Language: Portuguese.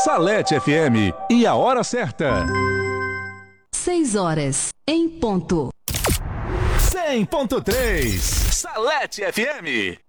Salete FM e a hora certa. 6 horas em ponto. 100.3 Salete FM.